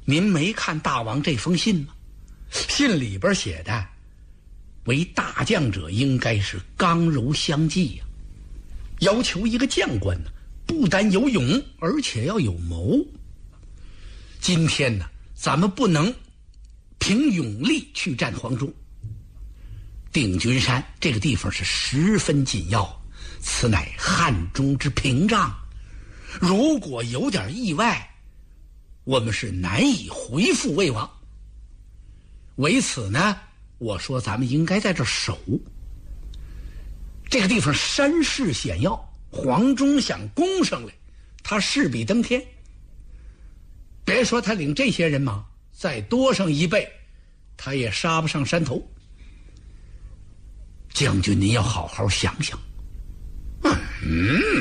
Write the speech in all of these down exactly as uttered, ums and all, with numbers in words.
您没看大王这封信吗？信里边写的，为大将者应该是刚柔相济呀、啊，要求一个将官呢，不但有勇，而且要有谋。今天呢，咱们不能凭勇力去战黄忠。定军山这个地方是十分紧要，此乃汉中之屏障，如果有点意外，我们是难以回复魏王。为此呢，我说咱们应该在这守。这个地方山势险要，黄忠想攻上来，他势比登天。别说他领这些人马，再多上一倍，他也杀不上山头。将军，您要好好想想。嗯，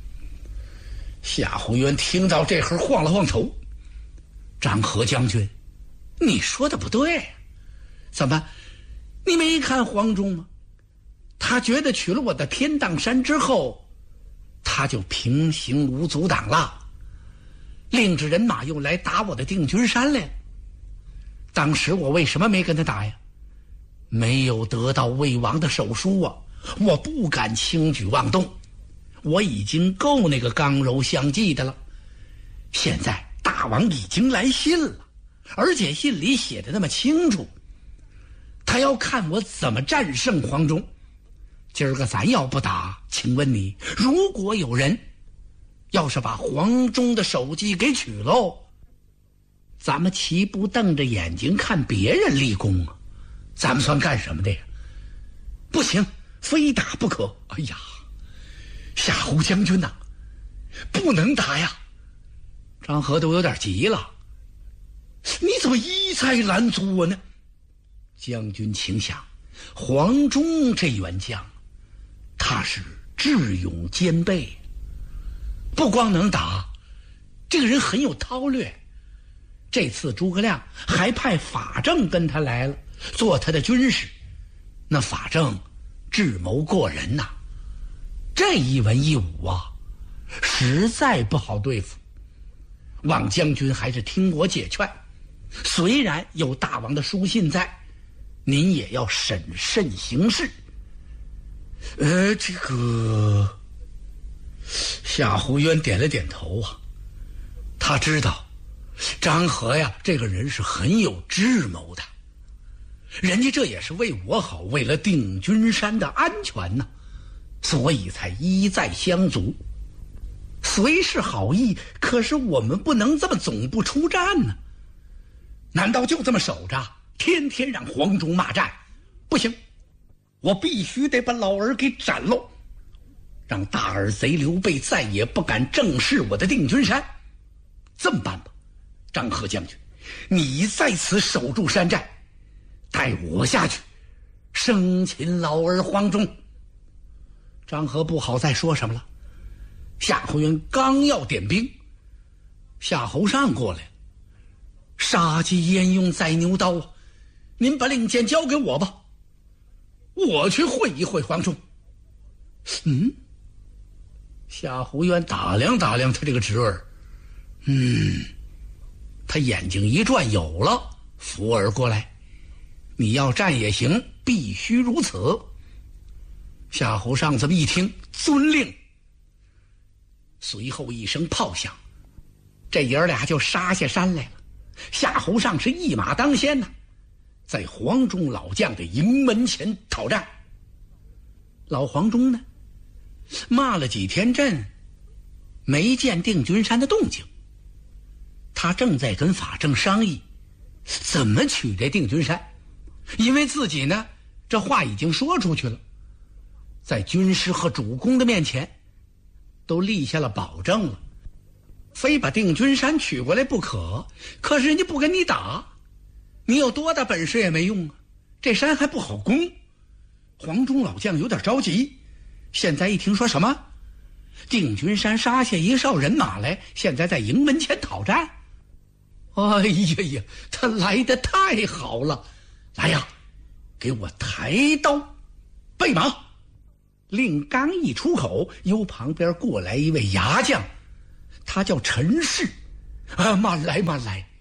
夏侯渊听到这会晃了晃头。张合将军，你说的不对，怎么，你没看黄忠吗？他觉得取了我的天荡山之后，他就平行无阻挡了，令着人马又来打我的定军山来了。当时我为什么没跟他打呀？没有得到魏王的手书啊，我不敢轻举妄动。我已经够那个刚柔相济的了。现在大王已经来信了，而且信里写的那么清楚，他要看我怎么战胜黄忠。今儿个咱要不打，请问你，如果有人要是把黄忠的首级给取喽，咱们岂不瞪着眼睛看别人立功啊？咱们算干什么的呀？不行，非打不可。哎呀，夏侯将军呐、啊，不能打呀！张合都有点急了，你怎么一再拦阻我呢？将军请想，黄忠这员将，他是智勇兼备，不光能打，这个人很有韬略。这次诸葛亮还派法正跟他来了，做他的军师。那法正智谋过人呐、啊，这一文一武啊，实在不好对付。望将军还是听我解劝，虽然有大王的书信在，您也要审慎行事。呃，这个夏侯渊点了点头啊，他知道张合呀，这个人是很有智谋的，人家这也是为我好，为了定军山的安全呢、啊，所以才一再相阻。虽是好意，可是我们不能这么总不出战呢。难道就这么守着，天天让黄忠骂战？不行，我必须得把老儿给斩喽，让大耳贼刘备再也不敢正视我的定军山。这么办吧，张合将军，你在此守住山寨，带我下去生擒老儿黄忠。张合不好再说什么了。夏侯渊刚要点兵，夏侯尚过来了，杀鸡焉用宰牛刀，您把令箭交给我吧，我去会一会黄忠。嗯，夏侯渊打量打量他这个侄儿，嗯，他眼睛一转，有了，扶儿过来，你要战也行，必须如此。夏侯尚这么一听，遵令。随后一声炮响，这爷儿俩就杀下山来了。夏侯尚是一马当先呐、啊，在黄忠老将的营门前讨战。老黄忠呢，骂了几天阵，没见定军山的动静。他正在跟法正商议怎么取这定军山，因为自己呢，这话已经说出去了，在军师和主公的面前都立下了保证了，非把定军山取过来不可。可是人家不跟你打，你有多大本事也没用啊，这山还不好攻。黄忠老将有点着急，现在一听说什么定军山杀下一哨人马来，现在在营门前讨战，哎呀呀，他来得太好了！来呀，给我抬刀备马。令刚一出口，由旁边过来一位牙将，他叫陈氏。啊，慢来慢来，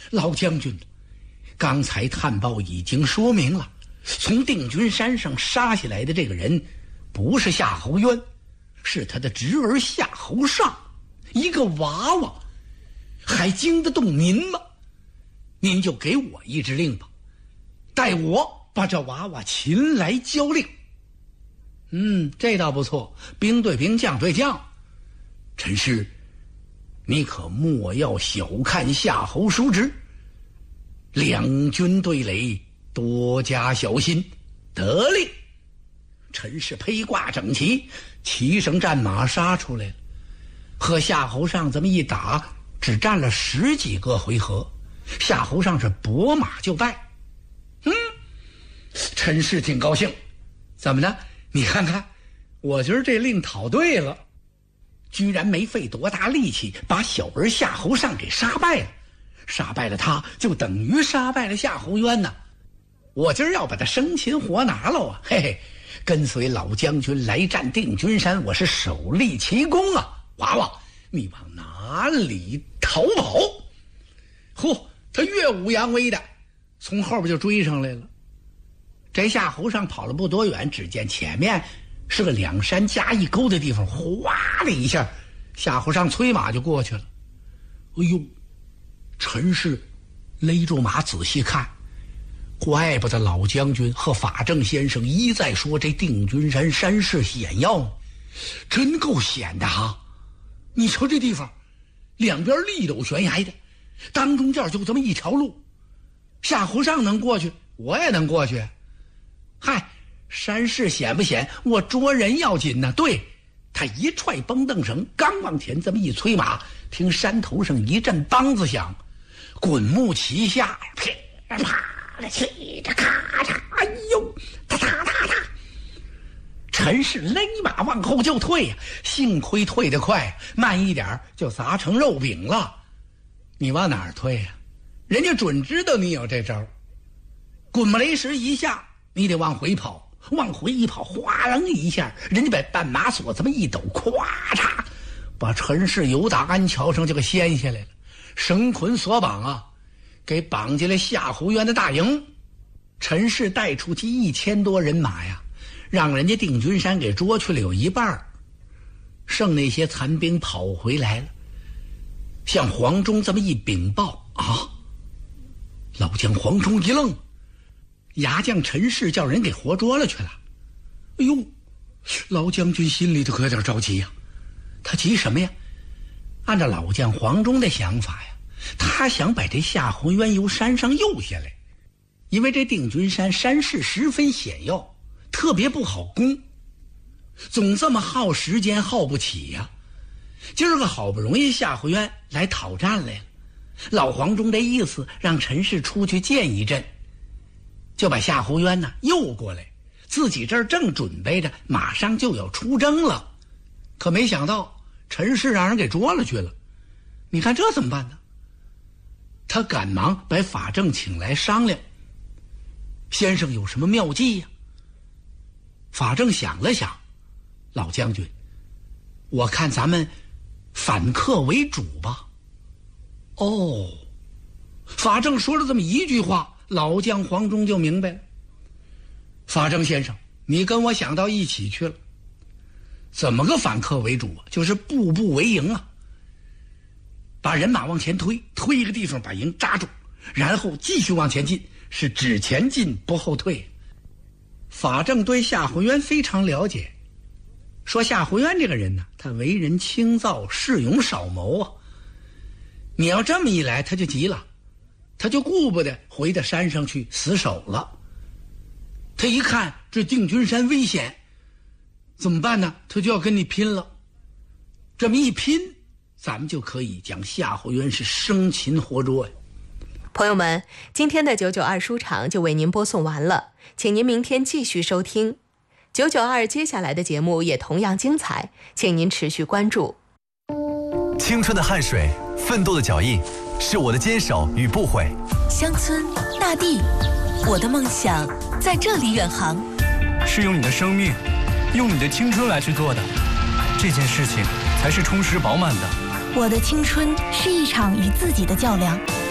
老将军，刚才探报已经说明了，从定军山上杀下来的这个人不是夏侯渊，是他的侄儿夏侯尚，一个娃娃，还经得动您吗？您就给我一支令吧，待我把这娃娃擒来交令。嗯，这倒不错，兵对兵，将对将。陈氏，你可莫要小看夏侯叔侄，两军对垒，多加小心。得令。陈氏披挂整齐，骑上战马杀出来了，和夏侯尚这么一打，只战了十几个回合，夏侯尚是拨马就败。嗯，陈氏挺高兴，怎么的？你看看，我觉得这令讨对了，居然没费多大力气把小儿夏侯尚给杀败了，杀败了他就等于杀败了夏侯渊呐。我今儿要把他生擒活拿了啊！嘿嘿，跟随老将军来战定军山，我是首立奇功啊！娃娃，你往哪里逃跑？呼，他越武扬威的，从后边就追上来了。这夏侯尚跑了不多远，只见前面是个两山夹一沟的地方，哗的一下，夏侯尚催马就过去了。哎呦，陈氏勒住马仔细看，怪不得老将军和法正先生一再说这定军山山势险要呢，真够险的哈！你瞅这地方，两边立陡悬崖的，当中间就这么一条路，夏侯尚能过去，我也能过去。嗨，山势险不险？我捉人要紧呢。对，他一踹绷凳绳，刚往前这么一催马，听山头上一阵梆子响，滚木齐下呀，噼啪的，嘁着咔嚓，哎呦，哒哒哒哒！陈氏勒马往后就退呀，幸亏退得快，慢一点就砸成肉饼了。你往哪儿退呀？人家准知道你有这招。滚木雷石一下，你得往回跑，往回一跑，哗楞一下，人家把绊马索这么一抖，咵嚓，把陈氏由打鞍桥上就给掀下来了，绳捆索绑啊，给绑进了夏侯渊的大营。陈氏带出去一千多人马呀，让人家定军山给捉去了有一半，剩那些残兵跑回来了，向黄忠这么一禀报啊，老将黄忠一愣，牙将陈氏叫人给活捉了去了。哎呦，老将军心里头可有点着急呀、啊。他急什么呀？按照老将黄忠的想法呀，他想把这夏侯渊由山上诱下来，因为这定军山山势十分险要，特别不好攻，总这么耗时间耗不起呀、啊。今儿个好不容易夏侯渊来讨战来了，老黄忠这意思让陈氏出去见一阵，就把夏侯渊呢诱过来，自己这儿正准备着马上就要出征了，可没想到陈氏让人给捉了去了。你看这怎么办呢？他赶忙把法正请来商量，先生有什么妙计呀、啊？法正想了想，老将军，我看咱们反客为主吧。哦，法正说了这么一句话，老将黄忠就明白了。法正先生，你跟我想到一起去了。怎么个反客为主啊？就是步步为营啊，把人马往前推，推一个地方把营扎住，然后继续往前进，是只前进不后退。法正对夏侯渊非常了解，说夏侯渊这个人呢，他为人轻躁，恃勇少谋啊。你要这么一来，他就急了，他就顾不得回到山上去死守了。他一看这定军山危险，怎么办呢？他就要跟你拼了。这么一拼，咱们就可以将夏侯渊是生擒活捉呀。 朋友们，今天的九九二书场就为您播送完了，请您明天继续收听九九二，接下来的节目也同样精彩，请您持续关注。 青春的汗水，奋斗的脚印，是我的坚守与不悔。 乡村大地，我的梦想在这里远航。 是用你的生命，用你的青春来去做的，这件事情才是充实饱满的。 我的青春是一场与自己的较量，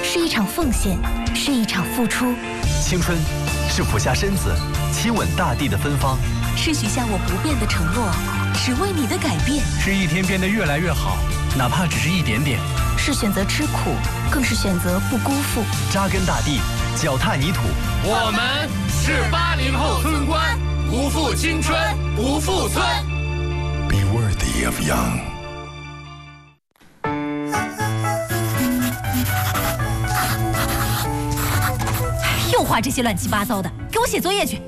是一场奉献，是一场付出。 青春是俯下身子亲吻大地的芬芳， 是许下我不变的承诺，只为你的改变。 是一天变得越来越好，哪怕只是一点点。 是选择吃苦，更是选择不辜负。 扎根大地，脚踏泥土。 我们是八零后村官，不负青春，不负村。 Be worthy of young。 又画这些乱七八糟的，给我写作业去。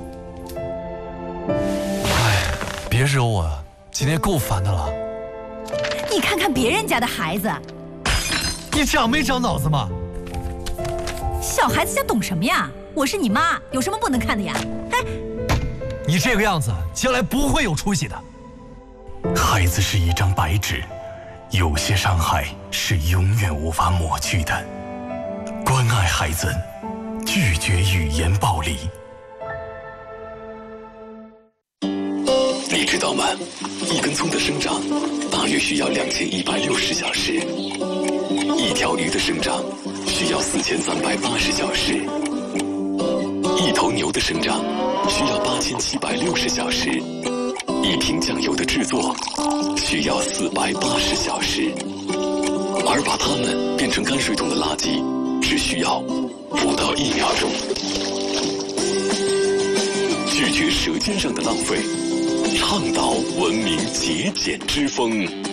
哎，别惹我，今天够烦的了。 你看看别人家的孩子， 你长没长脑子嘛？ 小孩子家懂什么呀？我是你妈，有什么不能看的呀？哎， 你这个样子，将来不会有出息的。 孩子是一张白纸，有些伤害是永远无法抹去的。关爱孩子，拒绝语言暴力。 你知道吗？一根葱的生长大约需要两千一百六十小时，一条鱼的生长需要四千三百八十小时，一头牛的生长需要八千七百六十小时，一瓶酱油的制作需要四百八十小时，而把它们变成泔水桶的垃圾只需要不到一秒钟。拒绝舌尖上的浪费，倡导文明节俭之风。